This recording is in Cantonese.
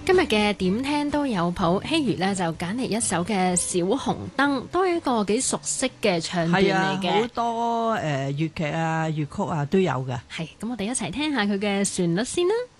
今日嘅點聽都有譜，希如咧就揀嚟一首嘅小紅燈，都係一個幾熟悉嘅唱段嚟嘅。 好多粵劇啊、粵曲啊都有嘅。 係，咁我哋一齊聽下佢嘅旋律先啦。